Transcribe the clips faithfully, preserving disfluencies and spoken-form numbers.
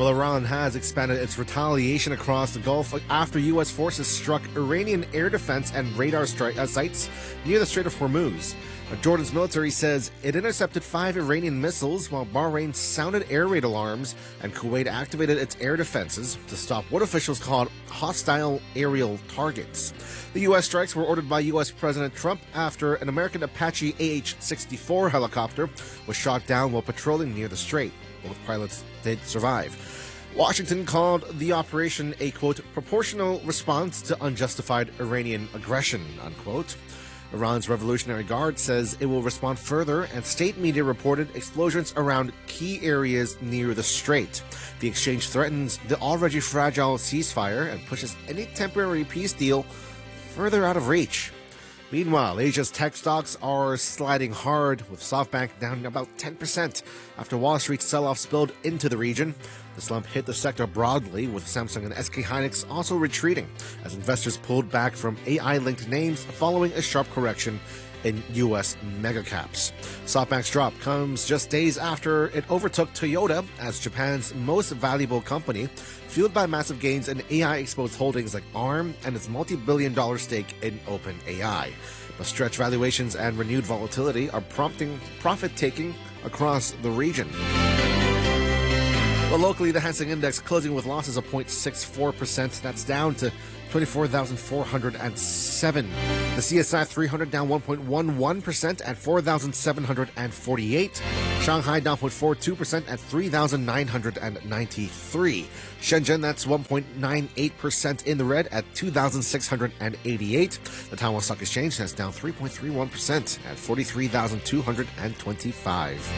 Well, Iran has expanded its retaliation across the Gulf after U S forces struck Iranian air defense and radar stri- uh, sites near the Strait of Hormuz. Jordan's military says it intercepted five Iranian missiles while Bahrain sounded air raid alarms and Kuwait activated its air defenses to stop what officials called hostile aerial targets. The U S strikes were ordered by U S President Trump after an American Apache A H sixty-four helicopter was shot down while patrolling near the strait. Both pilots did survive. Washington called the operation a, quote, proportional response to unjustified Iranian aggression, unquote. Iran's Revolutionary Guard says it will respond further, and state media reported explosions around key areas near the strait. The exchange threatens the already fragile ceasefire and pushes any temporary peace deal further out of reach. Meanwhile, Asia's tech stocks are sliding hard, with SoftBank down about ten percent after Wall Street sell-off spilled into the region. The slump hit the sector broadly, with Samsung and S K Hynix also retreating as investors pulled back from A I-linked names following a sharp correction in U S megacaps. SoftBank's drop comes just days after it overtook Toyota as Japan's most valuable company, fueled by massive gains in A I-exposed holdings like ARM and its multi-billion dollar stake in OpenAI. But stretched valuations and renewed volatility are prompting profit-taking across the region. Well, locally, the Hang Seng Index closing with losses of zero point six four percent. That's down to twenty-four thousand four hundred seven. The C S I three hundred down one point one one percent at four thousand seven hundred forty-eight. Shanghai down zero point four two percent at three thousand nine hundred ninety-three. Shenzhen, that's one point nine eight percent in the red at two thousand six hundred eighty-eight. The Taiwan Stock Exchange, that's down three point three one percent at forty-three thousand two hundred twenty-five.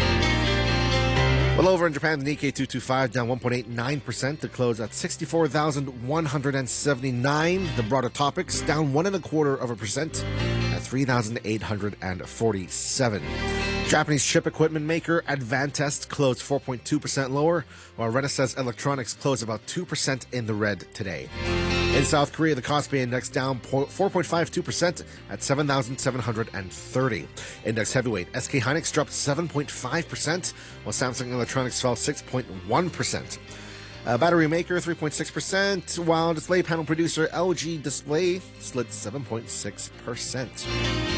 Well, over in Japan, the Nikkei two twenty-five down one point eight nine percent to close at sixty-four thousand one hundred seventy-nine. The broader topics down one and a quarter of a percent at three thousand eight hundred forty-seven. Japanese chip equipment maker Advantest closed four point two percent lower, while Renesas Electronics closed about two percent in the red today. In South Korea, the Kospi Index down four point five two percent at seven thousand seven hundred thirty. Index heavyweight S K Hynix dropped seven point five percent, while Samsung Electronics fell six point one percent. Uh, battery maker three point six percent, while display panel producer L G Display slid seven point six percent.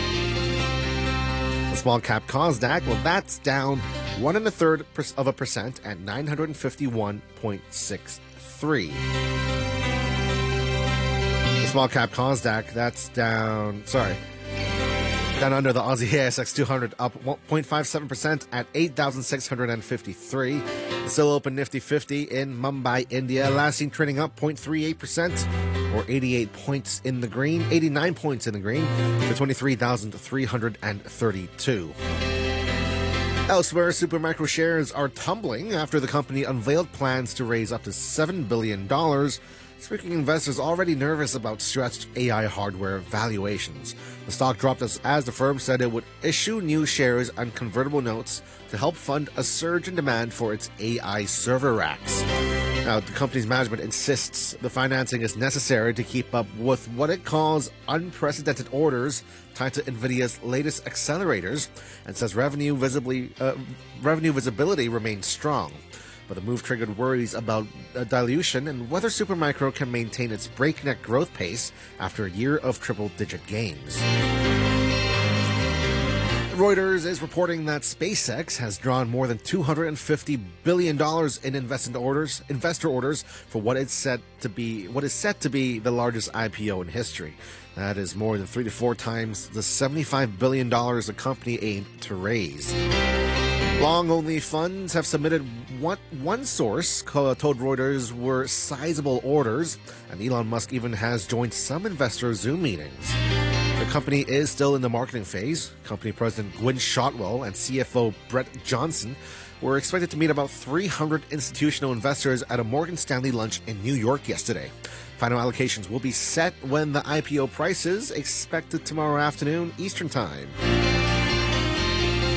The small cap Kosdaq, well, that's down one and a third of a percent at nine hundred fifty-one point six three. The small cap Kosdaq, that's down, sorry, down under the Aussie A S X two hundred, up one point five seven percent at eight thousand six hundred fifty-three. The still open Nifty fifty in Mumbai, India, last seen trading up zero point three eight percent, or eighty-eight points in the green, eighty-nine points in the green, to twenty-three thousand three hundred thirty-two. Elsewhere, Supermicro shares are tumbling after the company unveiled plans to raise up to seven billion dollars, speaking investors already nervous about stretched A I hardware valuations. The stock dropped as, as the firm said it would issue new shares and convertible notes to help fund a surge in demand for its A I server racks. Now, the company's management insists the financing is necessary to keep up with what it calls unprecedented orders tied to NVIDIA's latest accelerators, and says revenue visibly uh, revenue visibility remains strong. But the move triggered worries about uh, dilution and whether Supermicro can maintain its breakneck growth pace after a year of triple-digit gains. Reuters is reporting that SpaceX has drawn more than two hundred fifty billion dollars in investment orders, investor orders for what is set to be what is set to be the largest I P O in history. That is more than three to four times the seventy-five billion dollars the company aimed to raise. Long-only funds have submitted what one source told Reuters were sizable orders, and Elon Musk even has joined some investor Zoom meetings. The company is still in the marketing phase. Company President Gwynne Shotwell and C F O Brett Johnson were expected to meet about three hundred institutional investors at a Morgan Stanley lunch in New York yesterday. Final allocations will be set when the I P O price is expected tomorrow afternoon, Eastern Time.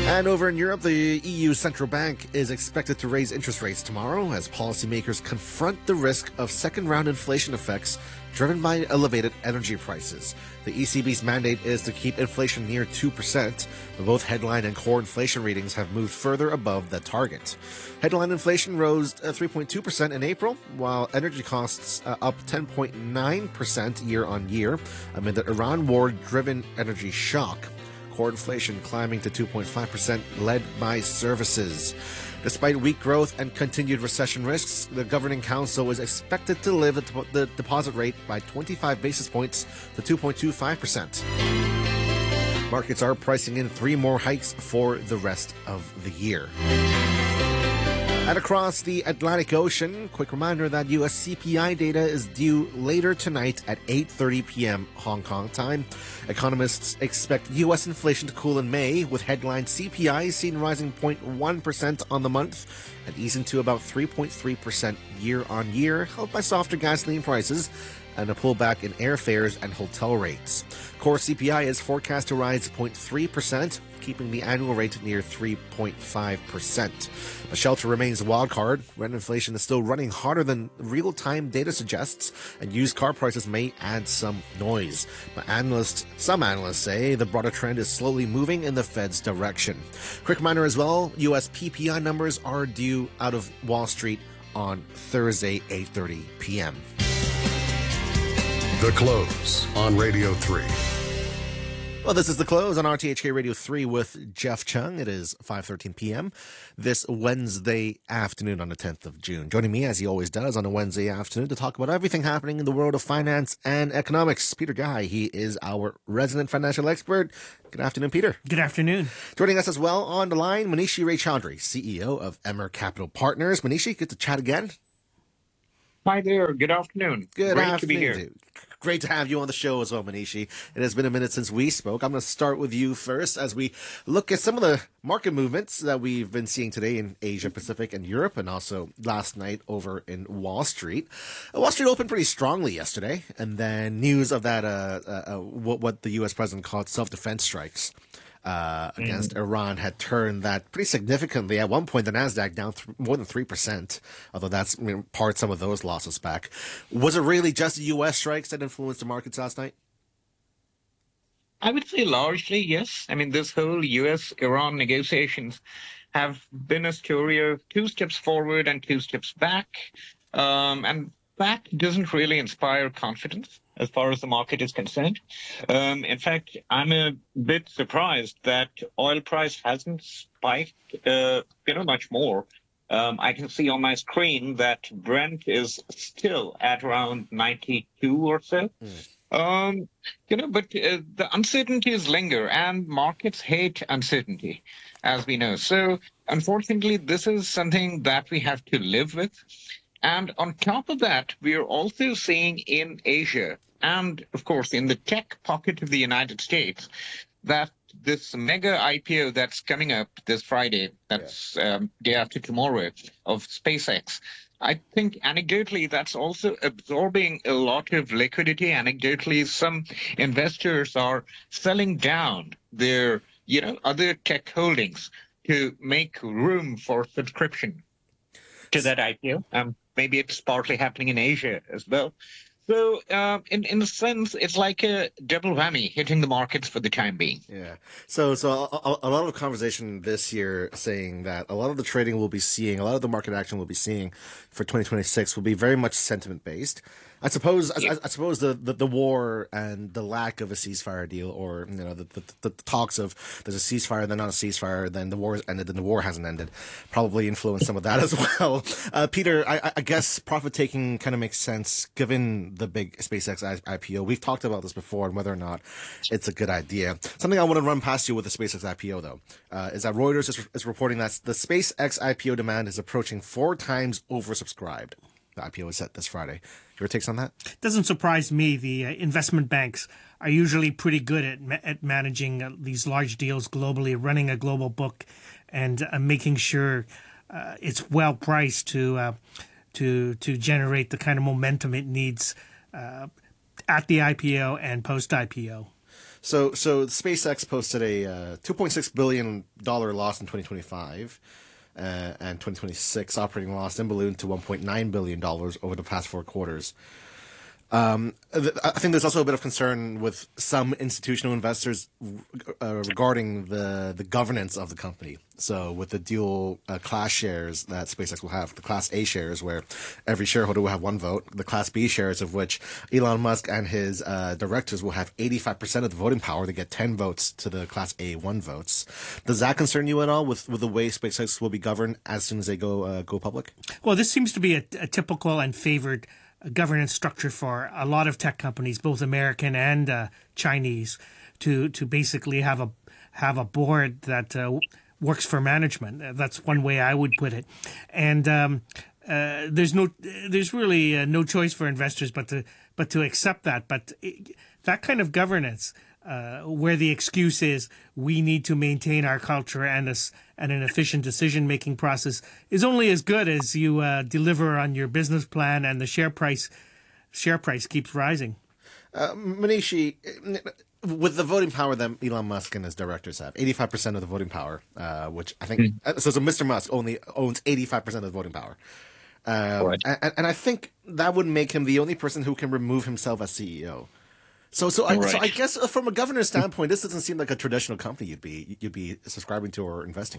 And over in Europe, the E U Central Bank is expected to raise interest rates tomorrow as policymakers confront the risk of second-round inflation effects driven by elevated energy prices. The E C B's mandate is to keep inflation near two percent, but both headline and core inflation readings have moved further above that target. Headline inflation rose three point two percent in April, while energy costs uh, up ten point nine percent year on year amid the Iran war-driven energy shock. Core inflation climbing to two point five percent, led by services. Despite weak growth and continued recession risks, the Governing Council is expected to lift the deposit rate by twenty-five basis points to two point two five percent. Markets are pricing in three more hikes for the rest of the year. And across the Atlantic Ocean, quick reminder that U S C P I data is due later tonight at eight thirty p.m. Hong Kong time. Economists expect U S inflation to cool in May, with headline C P I seen rising zero point one percent on the month and easing to about three point three percent year on year, helped by softer gasoline prices and a pullback in airfares and hotel rates. Core C P I is forecast to rise zero point three percent, keeping the annual rate near three point five percent. The shelter remains a wild card. Rent inflation is still running harder than real-time data suggests, and used car prices may add some noise. But analysts, some analysts say the broader trend is slowly moving in the Fed's direction. Quick reminder as well, U S P P I numbers are due out of Wall Street on Thursday, eight thirty p.m. The Close on Radio three. Well, this is The Close on R T H K Radio three with Jeff Chung. It is five thirteen p.m. this Wednesday afternoon on the tenth of June. Joining me, as he always does, on a Wednesday afternoon to talk about everything happening in the world of finance and economics, Peter Guy. He is our resident financial expert. Good afternoon, Peter. Good afternoon. Joining us as well on the line, Manishi Raychandri, C E O of Emmer Capital Partners. Manishi, good to chat again. Hi there. Good afternoon. Good Great afternoon. to be here. Dude. Great to have you on the show as well, Manishi. It has been a minute since we spoke. I'm going to start with you first as we look at some of the market movements that we've been seeing today in Asia Pacific and Europe, and also last night over in Wall Street. Wall Street opened pretty strongly yesterday, and then news of that, uh, uh, what, what the U S president called self-defense strikes Uh, against mm. Iran had turned that pretty significantly. At one point, the Nasdaq down th- more than three percent, although that's I mean, pared some of those losses back. Was it really just the U S strikes that influenced the markets last night? I would say largely, yes. I mean, this whole U S Iran negotiations have been a story of two steps forward and two steps back. Um, and that doesn't really inspire confidence as far as the market is concerned. Um, in fact, I'm a bit surprised that oil price hasn't spiked, uh, you know, much more. Um, I can see on my screen that Brent is still at around ninety-two or so. Mm. Um, you know, but uh, the uncertainties linger, and markets hate uncertainty, as we know. So, unfortunately, this is something that we have to live with. And on top of that, we are also seeing in Asia and, of course, in the tech pocket of the United States, that this mega I P O that's coming up this Friday, that's yeah. um, day after tomorrow, of SpaceX, I think anecdotally that's also absorbing a lot of liquidity. Anecdotally, some investors are selling down their, you know, other tech holdings to make room for subscription to that I P O. Um, maybe it's partly happening in Asia as well. So, uh, in in a sense, it's like a double whammy hitting the markets for the time being. Yeah. So, so a, a lot of conversation this year saying that a lot of the trading we'll be seeing, a lot of the market action we'll be seeing for twenty twenty-six will be very much sentiment based. I suppose, yeah. I, I suppose the, the, the war and the lack of a ceasefire deal, or you know, the, the, the talks of there's a ceasefire, then not a ceasefire, then the war has ended, then the war hasn't ended, probably influenced some of that as well. Uh, Peter, I, I guess profit taking kind of makes sense given the big SpaceX I P O. We've talked about this before and whether or not it's a good idea. Something I want to run past you with the SpaceX I P O though uh, is that Reuters is, is reporting that the SpaceX I P O demand is approaching four times oversubscribed. The I P O is set this Friday. Your takes on that? Doesn't surprise me. The uh, investment banks are usually pretty good at ma- at managing uh, these large deals globally, running a global book, and uh, making sure uh, it's well priced to uh, to to generate the kind of momentum it needs uh, at the I P O and post I P O. So, so SpaceX posted a uh, two point six billion dollars loss in twenty twenty-five, uh, and twenty twenty-six operating loss then ballooned to one point nine billion dollars over the past four quarters. Um, I think there's also a bit of concern with some institutional investors uh, regarding the the governance of the company. So with the dual uh, class shares that SpaceX will have, the Class A shares where every shareholder will have one vote, the Class B shares of which Elon Musk and his uh, directors will have eighty-five percent of the voting power to get ten votes to the Class A one votes. Does that concern you at all with, with the way SpaceX will be governed as soon as they go uh, go public? Well, this seems to be a, a typical and favored governance structure for a lot of tech companies, both American and uh, Chinese, to to basically have a have a board that uh, works for management. That's one way I would put it. And um, uh, there's no there's really uh, no choice for investors but to but to accept that. But it, that kind of governance, uh, where the excuse is we need to maintain our culture and a, and an efficient decision-making process, is only as good as you uh, deliver on your business plan and the share price share price keeps rising. Uh, Manishi, with the voting power that Elon Musk and his directors have, eighty-five percent of the voting power, uh, which I think, mm. so, so Mister Musk only owns eighty-five percent of the voting power. Um, right. and, and I think that would make him the only person who can remove himself as C E O. So, so I, right. so I guess from a governor's standpoint, this doesn't seem like a traditional company you'd be you'd be subscribing to or investing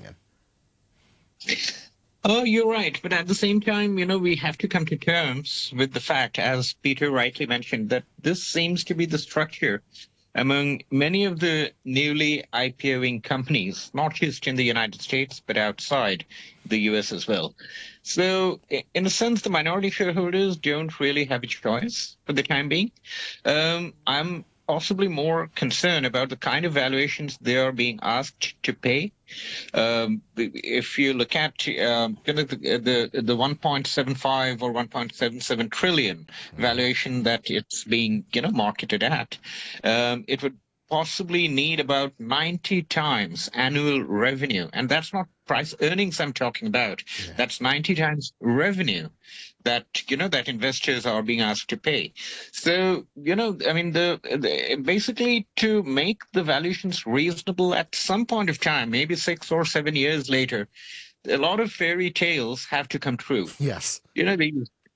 in. Oh, you're right. But at the same time, you know, we have to come to terms with the fact, as Peter rightly mentioned, that this seems to be the structure among many of the newly IPOing companies, not just in the United States, but outside the U S as well. So in a sense, the minority shareholders don't really have a choice for the time being. Um, I'm possibly more concerned about the kind of valuations they are being asked to pay. Um, if you look at um, the, the the one point seven five or one point seven seven trillion valuation that it's being you know marketed at, um, it would possibly need about ninety times annual revenue, and that's not price earnings I'm talking about. Yeah. That's ninety times revenue that you know that investors are being asked to pay. So you know, I mean, the, the basically to make the valuations reasonable at some point of time, maybe six or seven years later, a lot of fairy tales have to come true. Yes, you know, they,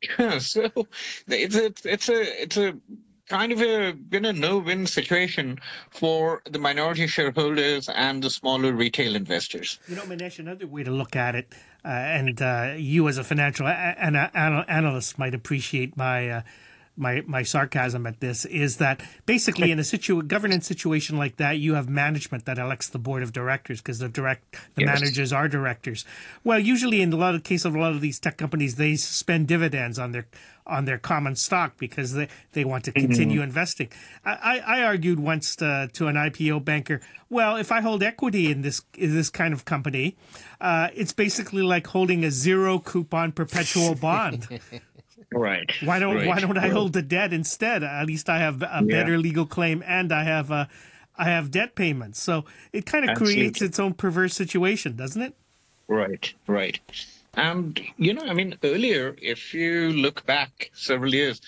so it's a it's a it's a kind of a you know no-win situation for the minority shareholders and the smaller retail investors. You know, Manish, another way to look at it, uh, and uh, you as a financial a- a- analyst might appreciate my uh, my my sarcasm at this, is that basically in a situ- governance situation like that, you have management that elects the board of directors because the direct the yes. managers are directors. Well, usually in a lot of case of a lot of these tech companies, they suspend dividends on their on their common stock because they, they want to continue mm-hmm. investing. I, I argued once to, to an I P O banker, well, if I hold equity in this in this kind of company, uh, it's basically like holding a zero coupon perpetual bond. Right. Why don't right. Why don't I hold the debt instead? At least I have a better yeah. legal claim, and I have uh, I have debt payments. So it kind of creates its own perverse situation, doesn't it? Right. Right. And you know, I mean, earlier, if you look back several years,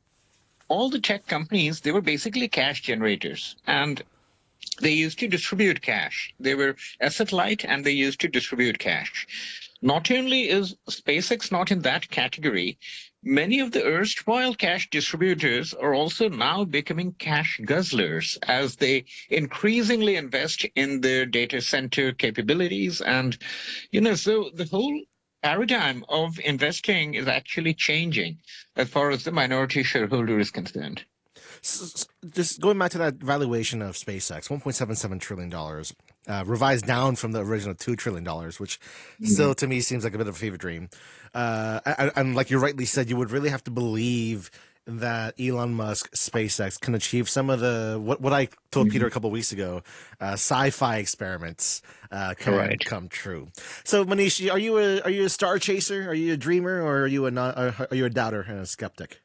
all the tech companies, they were basically cash generators, and they used to distribute cash. They were asset light, and they used to distribute cash. Not only is SpaceX not in that category, many of the erstwhile cash distributors are also now becoming cash guzzlers as they increasingly invest in their data center capabilities. And, you know, so the whole paradigm of investing is actually changing as far as the minority shareholder is concerned. So, just going back to that valuation of SpaceX, one point seven seven trillion dollars, uh, revised down from the original two trillion dollars, which mm-hmm. still to me seems like a bit of a fever dream. Uh, and, and like you rightly said, you would really have to believe that Elon Musk, SpaceX can achieve some of the, what, what I told mm-hmm. Peter a couple of weeks ago, uh, sci-fi experiments uh, can right. come true. So Manish, are you a, are you a star chaser? Are you a dreamer, or are you a, not, are you a doubter and a skeptic?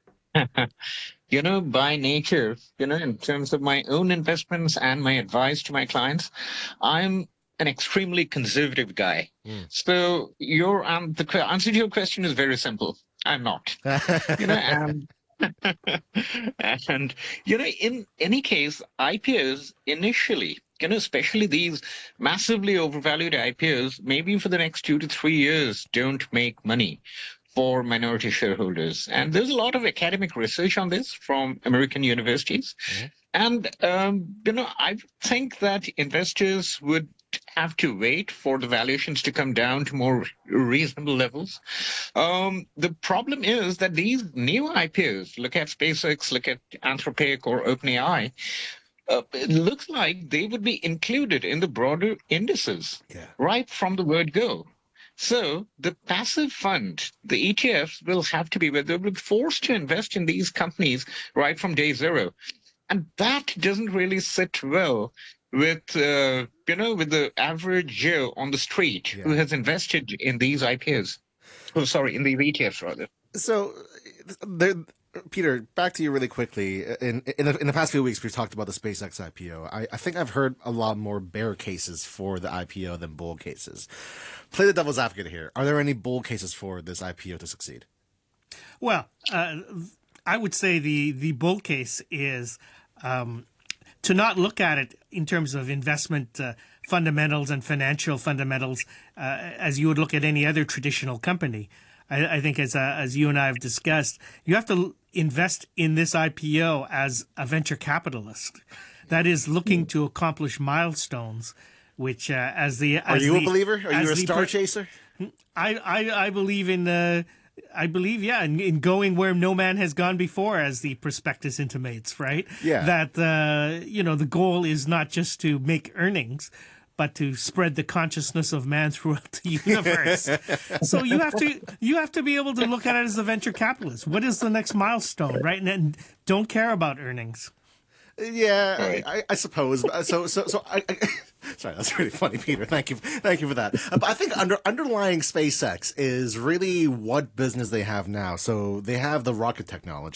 You know, by nature, you know, in terms of my own investments and my advice to my clients, I'm an extremely conservative guy. Mm. So your um, the answer to your question is very simple. I'm not. You know, and And, you know, in any case, I P Os initially, you know, especially these massively overvalued I P Os, maybe for the next two to three years, don't make money for minority shareholders. And there's a lot of academic research on this from American universities. Mm-hmm. And, um, you know, I think that investors would have to wait for the valuations to come down to more reasonable levels. Um, the problem is that these new I P Os, look at SpaceX, look at Anthropic or OpenAI, uh, it looks like they would be included in the broader indices Yeah. right from the word go. So the passive fund, the E T Fs, will have to be where they'll be forced to invest in these companies right from day zero. And that doesn't really sit well with, uh, you know, with the average Joe on the street Yeah. who has invested in these I P Os. Oh, sorry, in the E T Fs, rather. So, there, Peter, back to you really quickly. In in the, in the past few weeks, we've talked about the SpaceX I P O. I, I think I've heard a lot more bear cases for the I P O than bull cases. Play the devil's advocate here. Are there any bull cases for this I P O to succeed? Well, uh, I would say the, the bull case is um, to not look at it in terms of investment uh, fundamentals and financial fundamentals uh, as you would look at any other traditional company. I, I think as uh, as you and I have discussed, you have to invest in this I P O as a venture capitalist. That is looking to accomplish milestones, which uh, as the as Are you the, a believer? Are you a the star per- chaser? I, I, I believe in uh, I believe yeah in, in going where no man has gone before, as the prospectus intimates, right? Yeah. That uh, you know the goal is not just to make earnings, but to spread the consciousness of man throughout the universe. So you have to you have to be able to look at it as a venture capitalist. What is the next milestone, right? And, and don't care about earnings. Yeah, Right. I, I suppose. So, so, so. I, I, sorry, that's really funny, Peter. Thank you, thank you for that. Uh, But I think under underlying SpaceX is really what business they have now. So they have the rocket technology.